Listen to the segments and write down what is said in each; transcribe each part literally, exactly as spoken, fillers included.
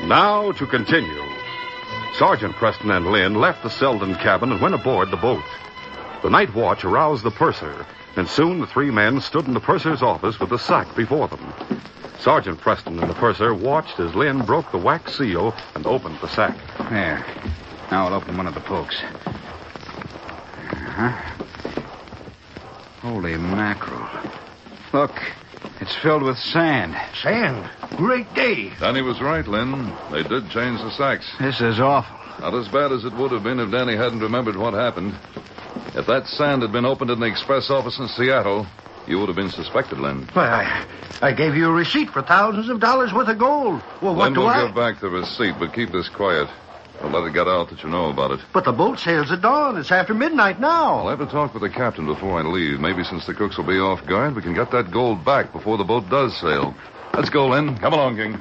Now to continue. Sergeant Preston and Lynn left the Selden cabin and went aboard the boat. The night watch aroused the purser, and soon the three men stood in the purser's office with the sack before them. Sergeant Preston and the purser watched as Lynn broke the wax seal and opened the sack. There. Now I'll open one of the pokes. Uh-huh. Holy mackerel. Look, it's filled with sand. Sand? Great day. Danny was right, Lynn. They did change the sacks. This is awful. Not as bad as it would have been if Danny hadn't remembered what happened. If that sand had been opened in the express office in Seattle, you would have been suspected, Lynn. Well, I, I gave you a receipt for thousands of dollars worth of gold. Well, what Lynn do will I... give back the receipt, but keep this quiet. Don't let it get out that you know about it. But the boat sails at dawn. It's after midnight now. I'll have to talk with the captain before I leave. Maybe since the cooks will be off guard, we can get that gold back before the boat does sail. Let's go, Lynn. Come along, King.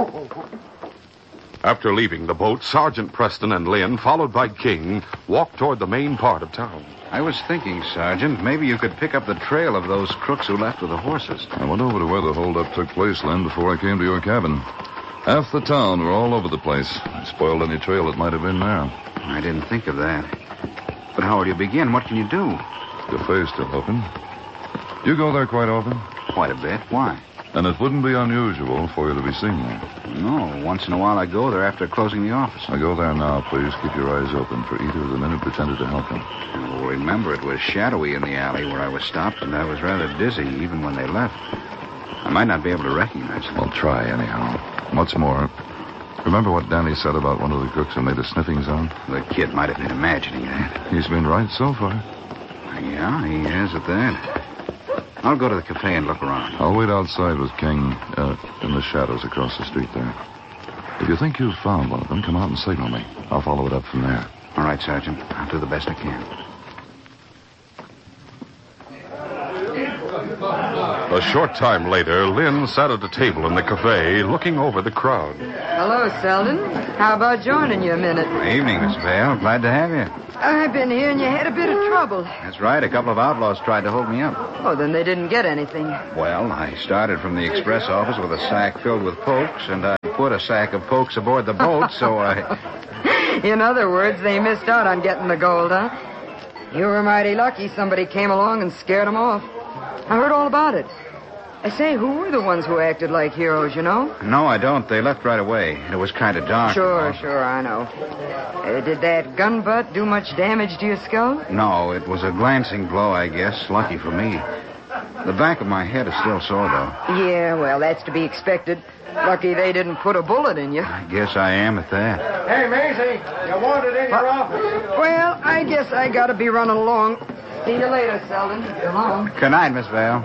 After leaving the boat, Sergeant Preston and Lynn, followed by King, walked toward the main part of town. I was thinking, Sergeant, maybe you could pick up the trail of those crooks who left with the horses. I went over to where the holdup took place, Lynn, before I came to your cabin. Half the town were all over the place. It spoiled any trail that might have been there. I didn't think of that. But how will you begin? What can you do? The cafe's still open. You go there quite often? Quite a bit. Why? And it wouldn't be unusual for you to be seen there. No. Once in a while I go there after closing the office. Now go there now, please. Keep your eyes open for either of the men who pretended to help him. Well, remember, it was shadowy in the alley where I was stopped, and I was rather dizzy even when they left. I might not be able to recognize them. Well, try anyhow. What's more, remember what Danny said about one of the crooks who made a sniffing zone? The kid might have been imagining that. He's been right so far. Yeah, he has at that. I'll go to the cafe and look around. I'll wait outside with King, uh, in the shadows across the street there. If you think you've found one of them, come out and signal me. I'll follow it up from there. All right, Sergeant. I'll do the best I can. A short time later, Lynn sat at a table in the cafe, looking over the crowd. Hello, Selden. How about joining you a minute? Evening, Miss Vale. Glad to have you. I've been hearing you had a bit of trouble. That's right. A couple of outlaws tried to hold me up. Oh, then they didn't get anything. Well, I started from the express office with a sack filled with pokes, and I put a sack of pokes aboard the boat, so I... In other words, they missed out on getting the gold, huh? You were mighty lucky somebody came along and scared them off. I heard all about it. I say, who were the ones who acted like heroes, you know? No, I don't. They left right away. It was kind of dark. Sure, sure, I know. Uh, did that gun butt do much damage to your skull? No, it was a glancing blow, I guess. Lucky for me. The back of my head is still sore, though. Yeah, well, that's to be expected. Lucky they didn't put a bullet in you. I guess I am at that. Hey, Maisie, you wanted in your office. Well, I guess I gotta be running along. See you later, Selden. So long. Good night, Miss Vale.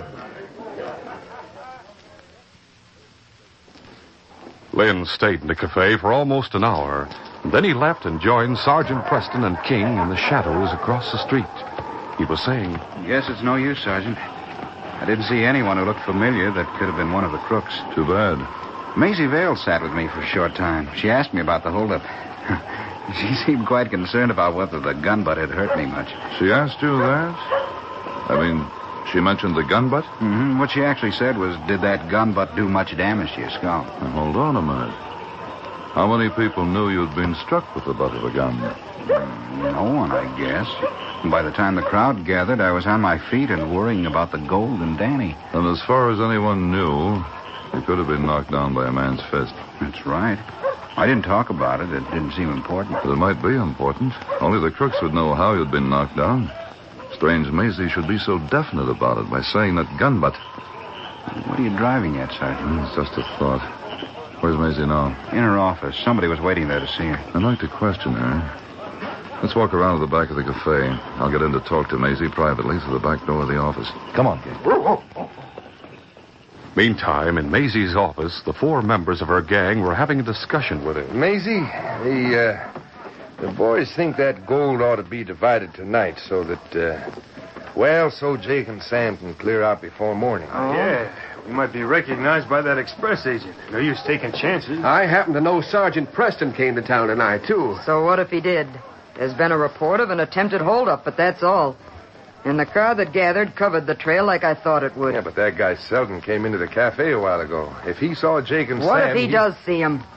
Lynn stayed in the cafe for almost an hour. Then he left and joined Sergeant Preston and King in the shadows across the street. He was saying, Guess it's no use, Sergeant. I didn't see anyone who looked familiar that could have been one of the crooks. Too bad. Maisie Vale sat with me for a short time. She asked me about the holdup. She seemed quite concerned about whether the gun butt had hurt me much. She asked you that? I mean, she mentioned the gun butt? Mm-hmm. What she actually said was, did that gun butt do much damage to your skull? Now, hold on a minute. How many people knew you'd been struck with the butt of a gun? Mm, no one, I guess. And by the time the crowd gathered, I was on my feet and worrying about the gold and Danny. And as far as anyone knew, you could have been knocked down by a man's fist. That's right. I didn't talk about it. It didn't seem important. But it might be important. Only the crooks would know how you'd been knocked down. Strange Maisie should be so definite about it by saying that gun butt. What are you driving at, Sergeant? It's just a thought. Where's Maisie now? In her office. Somebody was waiting there to see her. I'd like to question her. Let's walk around to the back of the cafe. I'll get in to talk to Maisie privately through the back door of the office. Come on, kid. Meantime, in Maisie's office, the four members of her gang were having a discussion with her. Maisie, the, uh, the boys think that gold ought to be divided tonight so that, uh, well, so Jake and Sam can clear out before morning. Oh. Yeah, we might be recognized by that express agent. No use taking chances. I happen to know Sergeant Preston came to town tonight, too. So what if he did? There's been a report of an attempted holdup, but that's all. And the crowd that gathered covered the trail like I thought it would. Yeah, but that guy Selden came into the cafe a while ago. If he saw Jake and What Sam... if he, he does see him?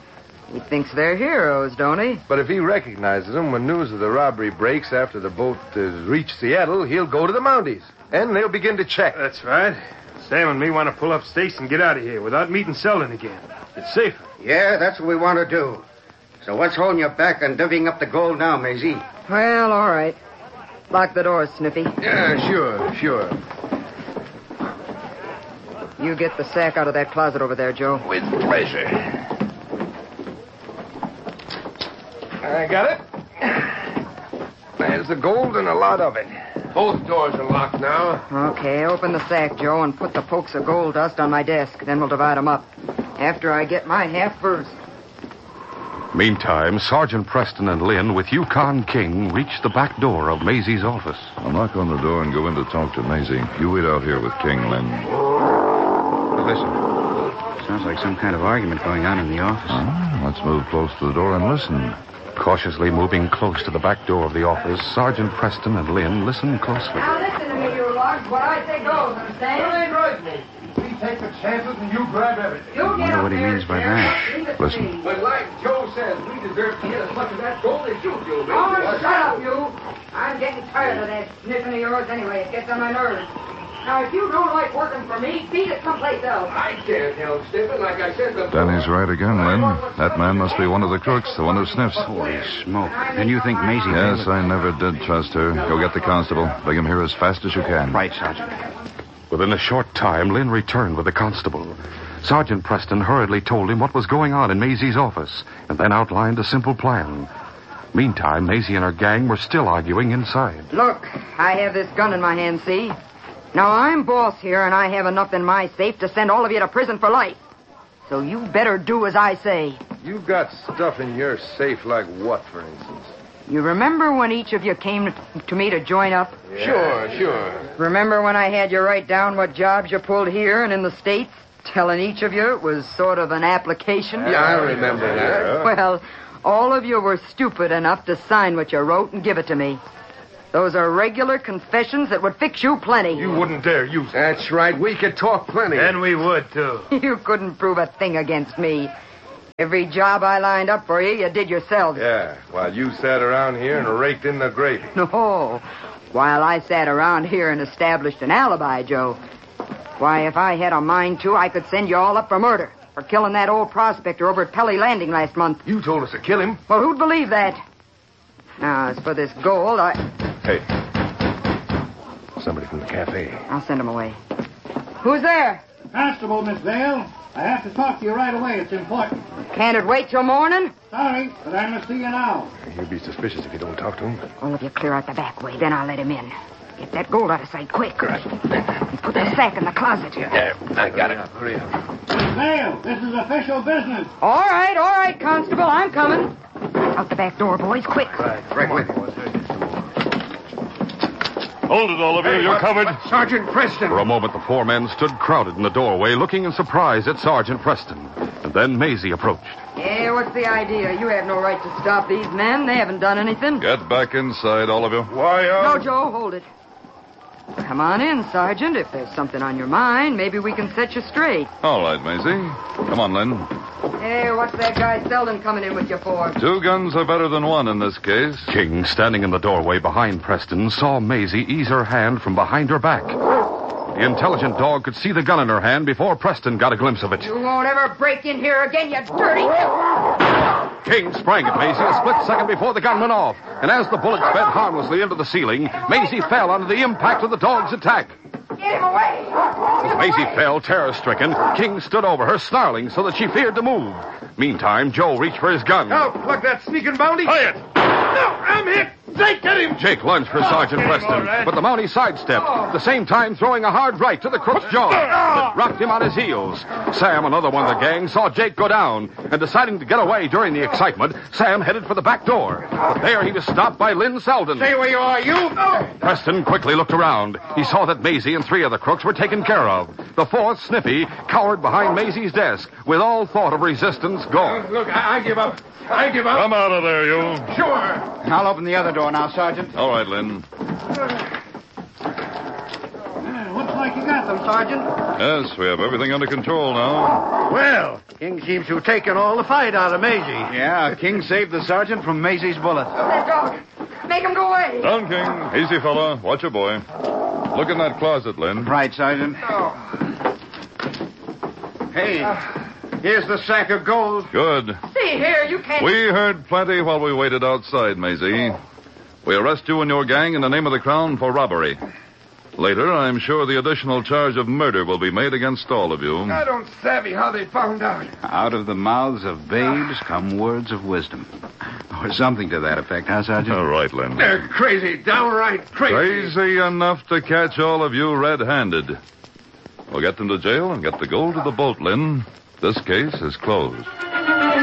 He thinks they're heroes, don't he? But if he recognizes them when news of the robbery breaks after the boat has reached Seattle, he'll go to the Mounties. And they'll begin to check. That's right. Sam and me want to pull up stakes and get out of here without meeting Selden again. It's safer. Yeah, that's what we want to do. So what's holding you back on divvying up the gold now, Maisie? Well, all right. Lock the doors, Snippy. Yeah, sure, sure. You get the sack out of that closet over there, Joe. With pleasure. I got it. There's the gold and a lot of it. Both doors are locked now. Okay, open the sack, Joe, and put the pokes of gold dust on my desk. Then we'll divide them up. After I get my half first. Meantime, Sergeant Preston and Lynn with Yukon King reached the back door of Maisie's office. I'll knock on the door and go in to talk to Maisie. You wait out here with King, Lynn. Listen. Sounds like some kind of argument going on in the office. Ah, let's move close to the door and listen. Cautiously moving close to the back door of the office, Sergeant Preston and Lynn listened closely. Now listen to me, you lugs. What I say goes, understand? ain't right, mate. We take the chances and you grab everything. You I wonder what he means by that. Listen. But like Joe says, we deserve to get as much of that gold as you do, Maisie. Oh, shut up, you. I'm getting tired of that sniffing of yours anyway. It gets on my nerves. Now, if you don't like working for me, beat it someplace else. I can't help sniffing, like I said before. Danny's right again, Lynn. That man must be one of the crooks, the one who sniffs. Holy smoke. And you think Maisie... Yes, I never did trust her. Go get the constable. Bring him here as fast as you can. Right, Sergeant. Within a short time, Lynn returned with the constable. Sergeant Preston hurriedly told him what was going on in Maisie's office, and then outlined a simple plan. Meantime, Maisie and her gang were still arguing inside. Look, I have this gun in my hand, see? Now, I'm boss here, and I have enough in my safe to send all of you to prison for life. So you better do as I say. You got stuff in your safe like what, for instance? You remember when each of you came to me to join up? Yeah. Sure, sure. Remember when I had you write down what jobs you pulled here and in the States? Telling each of you it was sort of an application? Yeah, I remember that. Well, all of you were stupid enough to sign what you wrote and give it to me. Those are regular confessions that would fix you plenty. You wouldn't dare use it. That's right. We could talk plenty. And we would, too. You couldn't prove a thing against me. Every job I lined up for you, you did yourself. Yeah, while you sat around here and raked in the gravy. No, while I sat around here and established an alibi, Joe. Why, if I had a mind to, I could send you all up for murder. For killing that old prospector over at Pelly Landing last month. You told us to kill him. Well, who'd believe that? Now, as for this gold, I... Hey. Somebody from the cafe. I'll send him away. Who's there? Constable, Miss Vale. I have to talk to you right away. It's important. Can't it wait till morning? Sorry, but I must see you now. He'll be suspicious if you don't talk to him. All of you clear out the back way, then I'll let him in. Get that gold out of sight, quick. Right. And put the sack in the closet. Yeah, I got it. Hurry up. Miss Vale, this is official business. All right, all right, Constable, I'm coming. Out the back door, boys, quick. Right, right with you. Hold it, all of you. You're covered. Sergeant Preston. For a moment, the four men stood crowded in the doorway, looking in surprise at Sergeant Preston. And then Maisie approached. Yeah, what's the idea? You have no right to stop these men. They haven't done anything. Get back inside, all of you. Why, uh... No, Joe, hold it. Come on in, Sergeant. If there's something on your mind, maybe we can set you straight. All right, Maisie. Come on, Lynn. Hey, what's that guy Selden coming in with you for? Two guns are better than one in this case. King, standing in the doorway behind Preston, saw Maisie ease her hand from behind her back. The intelligent dog could see the gun in her hand before Preston got a glimpse of it. You won't ever break in here again, you dirty... King sprang at Maisie a split second before the gun went off, and as the bullet sped harmlessly into the ceiling, Maisie fell under the impact of the dog's attack. Get him away! As Maisie fell, terror-stricken, King stood over her, snarling so that she feared to move. Meantime, Joe reached for his gun. Now, plug that sneaking bounty. Quiet! No, I'm hit. Jake, get him. Jake lunged for Sergeant get him, Preston, all right. but the Mountie sidestepped, at the same time throwing a hard right to the crook's jaw that dropped him on his heels. Sam, another one of the gang, saw Jake go down, and deciding to get away during the excitement, Sam headed for the back door. But there he was stopped by Lynn Selden. Stay where you are, you. Oh. Preston quickly looked around. He saw that Maisie and three of the crooks were taken care of. The fourth, Sniffy, cowered behind Maisie's desk, with all thought of resistance gone. Look, I, I give up. I give up. Come out of there, you. Sure. I'll open the other door now, Sergeant. All right, Lynn. Yeah, looks like you got them, Sergeant. Yes, we have everything under control now. Well, King seems to have taken all the fight out of Maisie. Yeah, King saved the sergeant from Maisie's bullet. That dog. Make him go away. Down, King. Easy, fella. Watch your boy. Look in that closet, Lynn. Right, Sergeant. Hey, here's the sack of gold. Good. See here, you can't... We heard plenty while we waited outside, Maisie. We arrest you and your gang in the name of the Crown for robbery. Later, I'm sure the additional charge of murder will be made against all of you. I don't savvy how they found out. Out of the mouths of babes come words of wisdom. Or something to that effect, huh, Sergeant? All right, Lynn. They're crazy, downright crazy. Crazy enough to catch all of you red-handed. We'll get them to jail and get the gold to the boat, Lynn. This case is closed.